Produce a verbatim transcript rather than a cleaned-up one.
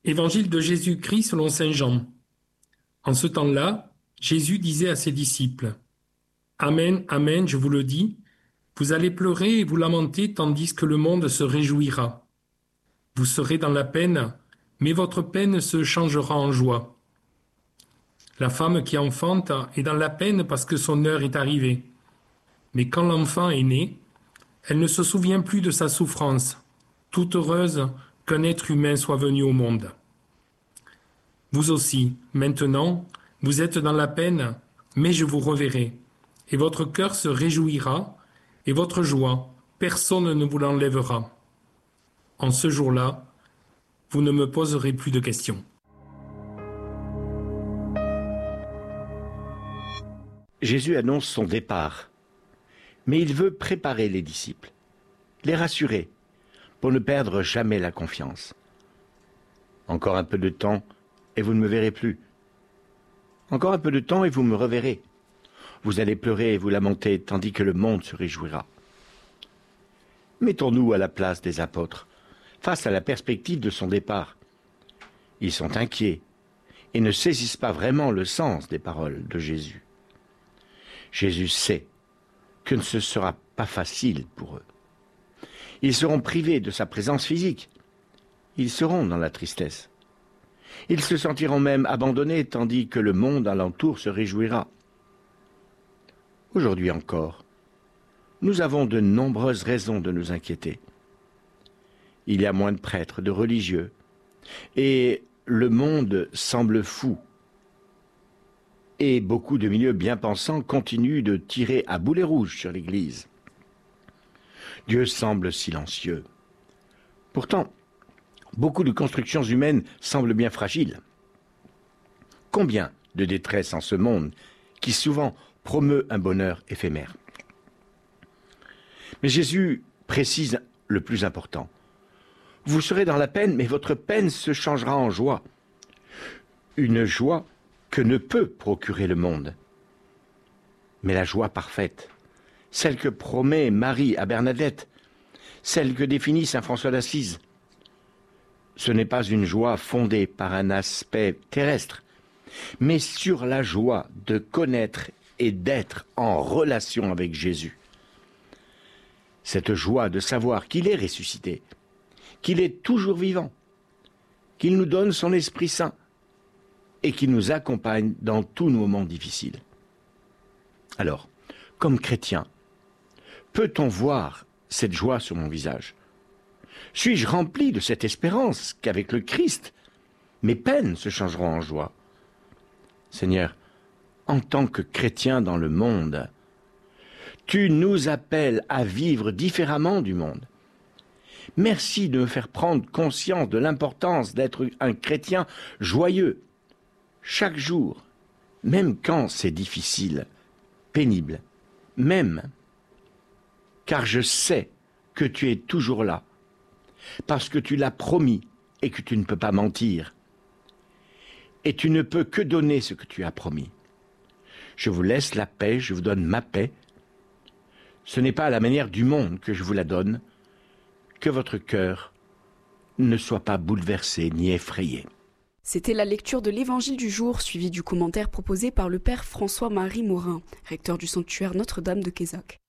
Évangile de Jésus-Christ selon saint Jean. En ce temps-là, Jésus disait à ses disciples, « Amen, amen, je vous le dis, vous allez pleurer et vous lamenter tandis que le monde se réjouira. Vous serez dans la peine, mais votre peine se changera en joie. La femme qui enfante est dans la peine parce que son heure est arrivée. Mais quand l'enfant est né, elle ne se souvient plus de sa souffrance, toute heureuse qu'un être humain soit venu au monde. Vous aussi, maintenant, vous êtes dans la peine, mais je vous reverrai, et votre cœur se réjouira, et votre joie, personne ne vous l'enlèvera. En ce jour-là, vous ne me poserez plus de questions. » Jésus annonce son départ, mais il veut préparer les disciples, les rassurer, pour ne perdre jamais la confiance. Encore un peu de temps, et vous ne me verrez plus. Encore un peu de temps, et vous me reverrez. Vous allez pleurer et vous lamenter, tandis que le monde se réjouira. Mettons-nous à la place des apôtres, face à la perspective de son départ. Ils sont inquiets et ne saisissent pas vraiment le sens des paroles de Jésus. Jésus sait que ce ne sera pas facile pour eux. Ils seront privés de sa présence physique. Ils seront dans la tristesse. Ils se sentiront même abandonnés, tandis que le monde alentour se réjouira. Aujourd'hui encore, nous avons de nombreuses raisons de nous inquiéter. Il y a moins de prêtres, de religieux, et le monde semble fou. Et beaucoup de milieux bien pensants continuent de tirer à boulet rouge sur l'Église. Dieu semble silencieux. Pourtant, beaucoup de constructions humaines semblent bien fragiles. Combien de détresse en ce monde qui souvent promeut un bonheur éphémère. Mais Jésus précise le plus important. Vous serez dans la peine, mais votre peine se changera en joie. Une joie que ne peut procurer le monde. Mais la joie parfaite, celle que promet Marie à Bernadette, celle que définit saint François d'Assise, ce n'est pas une joie fondée par un aspect terrestre, mais sur la joie de connaître et d'être en relation avec Jésus. Cette joie de savoir qu'il est ressuscité, qu'il est toujours vivant, qu'il nous donne son Esprit Saint et qu'il nous accompagne dans tous nos moments difficiles. Alors, comme chrétien, peut-on voir cette joie sur mon visage? Suis-je rempli de cette espérance qu'avec le Christ, mes peines se changeront en joie? Seigneur, en tant que chrétien dans le monde, tu nous appelles à vivre différemment du monde. Merci de me faire prendre conscience de l'importance d'être un chrétien joyeux, chaque jour, même quand c'est difficile, pénible, même, car je sais que tu es toujours là, parce que tu l'as promis et que tu ne peux pas mentir. Et tu ne peux que donner ce que tu as promis. Je vous laisse la paix, je vous donne ma paix. Ce n'est pas à la manière du monde que je vous la donne, que votre cœur ne soit pas bouleversé ni effrayé. C'était la lecture de l'Évangile du jour, suivie du commentaire proposé par le père François-Marie Morin, recteur du sanctuaire Notre-Dame de Quézac.